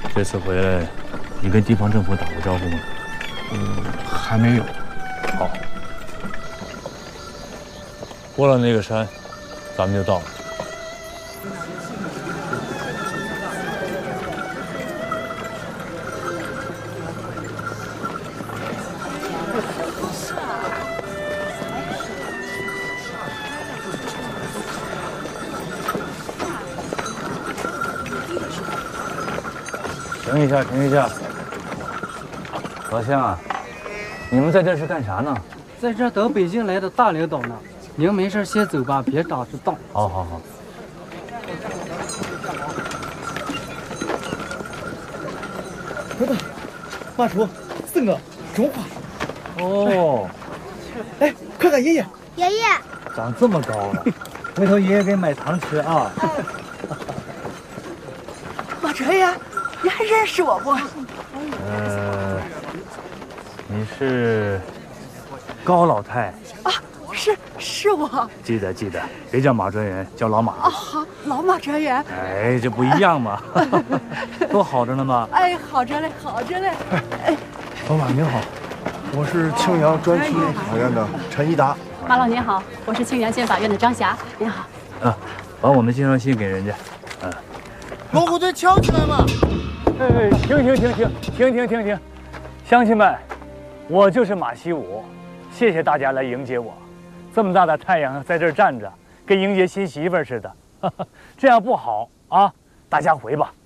这次回来，你跟地方政府打过招呼吗？ 还没有。 好，过了那个山，咱们就到了。停一下，停一下。老乡啊，你们在这是干啥呢？ 在这等北京来的大领导呢。您没事先走吧，别打着道。 好好好。 等等，马叔，四个中华。 哦， 哎，快看爷爷， 爷爷长这么高了，回头爷爷给你买糖吃啊。 马哲爷，你还认识我不？ 你是高老太啊，是我。 记得，别叫马专员，叫老马。 啊，好，老马专员。 哎，这不一样嘛，都好着呢嘛。 哎，好着嘞，好着嘞。哎， 老马您好，我是庆阳专区法院的陈一达。 马老您好，我是庆阳县法院的张霞，您好。 把我们介绍信给人家。 锣鼓队敲起来嘛！ 哎，停！乡亲们，我就是马西武，谢谢大家来迎接我。这么大的太阳在这儿站着，跟迎接新媳妇似的，这样不好啊！大家回吧。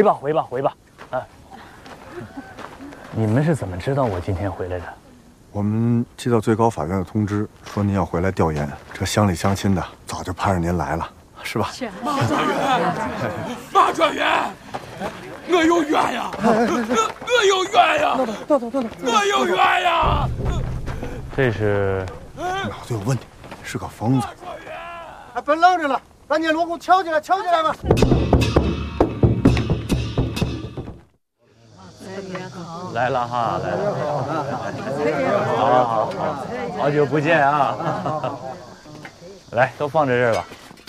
你们是怎么知道我今天回来的？ 我们接到最高法院的通知，说您要回来调研，这乡里乡亲的早就盼着您来了，是吧？ 是。 马专员，我有冤呀！我有冤呀！我有冤呀！ 这是脑子有问题，是个疯子。 哎，别愣着了，赶紧锣鼓敲起来吧！ 来了哈，来了。好，好久不见啊！来，都放在这儿吧。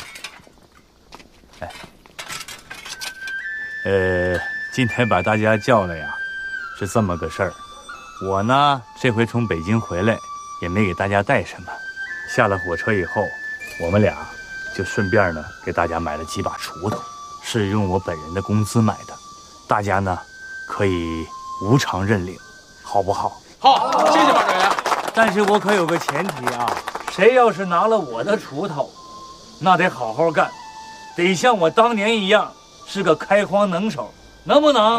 今天把大家叫来呀，是这么个事儿。我呢，这回从北京回来，也没给大家带什么。下了火车以后，我们俩就顺便呢给大家买了几把锄头，是用我本人的工资买的。大家呢可以无偿认领，好不好？ 好，谢谢马专员。 但是我可有个前提啊，谁要是拿了我的锄头，那得好好干，得像我当年一样是个开荒能手，能不能？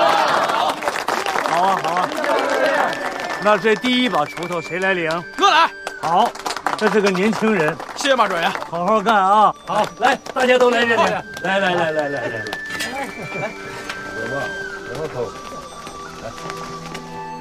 好啊。那这第一把锄头谁来领？ 我来。 好，这是个年轻人， 谢谢马专员， 好好干啊！好，来，大家都来认领。来，来，